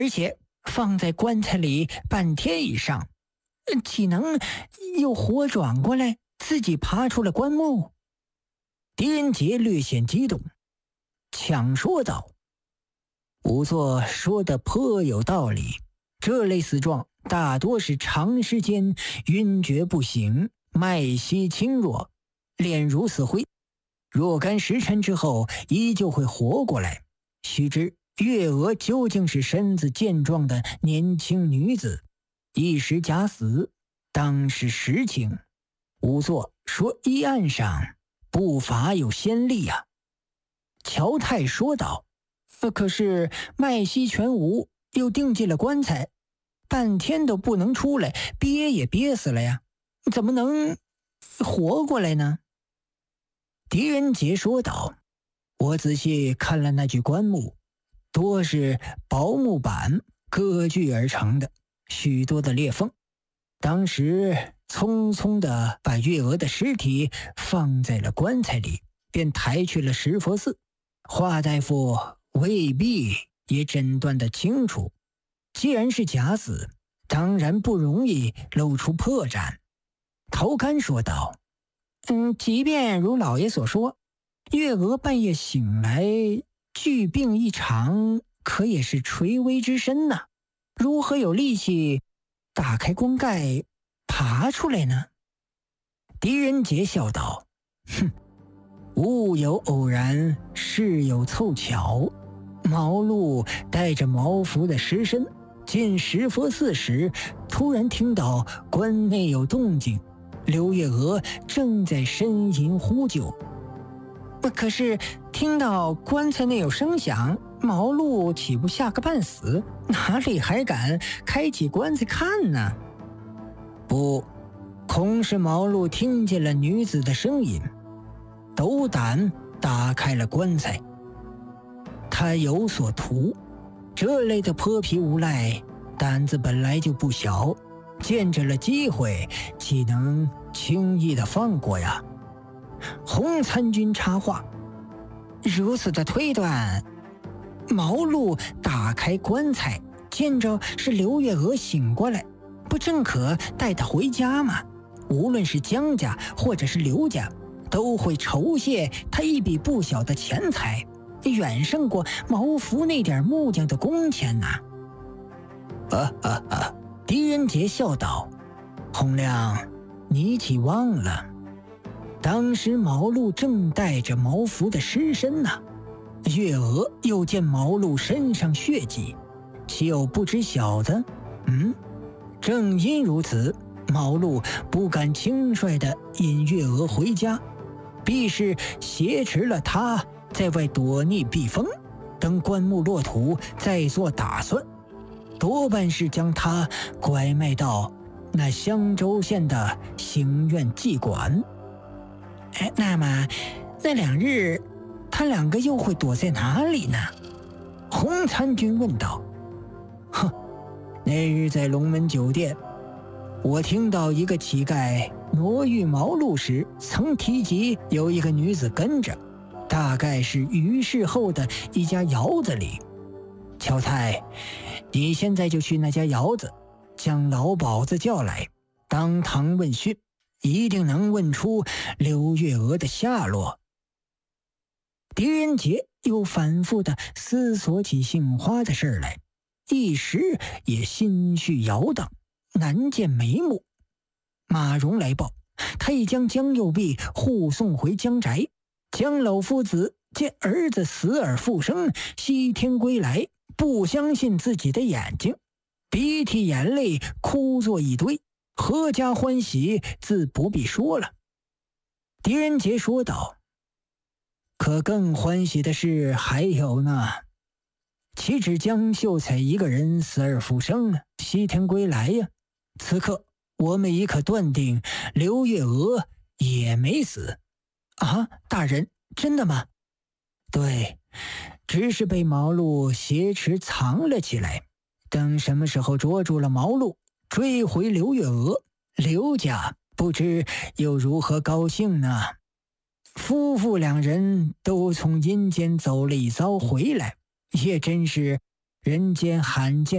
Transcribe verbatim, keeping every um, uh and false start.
而且放在棺材里半天以上，岂能又活转过来，自己爬出了棺木？狄仁杰略显激动，抢说道：“仵作说的颇有道理，这类死状大多是长时间晕厥不醒，脉息轻弱，脸如死灰，若干时辰之后依旧会活过来。须知月娥究竟是身子健壮的年轻女子，一时假死，当是实情。仵作说医案上不乏有先例啊。”乔太说道：“可是脉息全无，又钉进了棺材，半天都不能出来，憋也憋死了呀，怎么能活过来呢？”狄仁杰说道：“我仔细看了那具棺木，多是薄木板割锯而成的，许多的裂缝。当时匆匆地把月娥的尸体放在了棺材里，便抬去了石佛寺。华大夫未必也诊断得清楚，既然是假死，当然不容易露出破绽。”陶干说道：“嗯，即便如老爷所说，月娥半夜醒来，剧病异常，可也是垂危之身呐、啊，如何有力气打开棺盖爬出来呢？”狄仁杰笑道：“哼，物有偶然，事有凑巧。毛路带着毛服的尸身进石佛寺时，突然听到棺内有动静，刘月娥正在呻吟呼救。可是听到棺材内有声响，毛路岂不吓个半死，哪里还敢开启棺材看呢？不，恐是毛路听见了女子的声音，斗胆打开了棺材。他有所图，这类的泼皮无赖胆子本来就不小，见着了机会，岂能轻易的放过呀？”洪参军插话：“如此的推断，毛路打开棺材，见着是刘月娥醒过来，不正可带她回家吗？无论是江家或者是刘家，都会酬谢他一笔不小的钱财，远胜过毛服那点木匠的工钱呐、啊。”啊啊啊！狄仁杰笑道：“洪亮，你岂忘了？当时毛路正带着毛服的尸身呢、啊，月娥又见毛路身上血迹，岂有不知晓的？嗯，正因如此，毛路不敢轻率地引月娥回家，必是挟持了她在外躲匿避风，等棺木落土再做打算，多半是将她拐卖到那襄州县的行院妓馆。哎，那么那两日他两个又会躲在哪里呢？”洪参军问道。“哼，那日在龙门酒店，我听到一个乞丐挪运毛路时，曾提及有一个女子跟着，大概是于氏后的一家窑子里。乔太，你现在就去那家窑子，将老鸨子叫来，当堂问讯，一定能问出刘月娥的下落。”狄仁杰又反复地思索起杏花的事来，一时也心绪摇荡，难见眉目。马荣来报，他已将江右弼护送回江宅。江老夫子见儿子死而复生，西天归来，不相信自己的眼睛，鼻涕眼泪哭作一堆，阖家欢喜自不必说了。狄仁杰说道：“可更欢喜的事还有呢，岂止江秀才一个人死而复生，西天归来呀？此刻我们已可断定刘月娥也没死。”“啊，大人，真的吗？”“对，只是被毛路挟持藏了起来，等什么时候捉住了毛路，追回刘月娥，刘家不知又如何高兴呢？”夫妇两人都从阴间走了一遭回来，也真是人间罕见。